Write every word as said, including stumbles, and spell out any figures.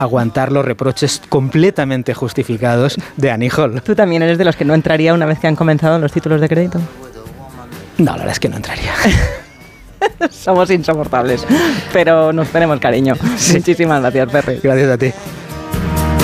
aguantar los reproches completamente justificados de Annie Hall. ¿Tú también eres de los que no entraría una vez que han comenzado los títulos de crédito? No, la verdad es que no entraría. Somos insoportables, pero nos tenemos cariño. Sí. Muchísimas gracias, Ferri. Gracias a ti.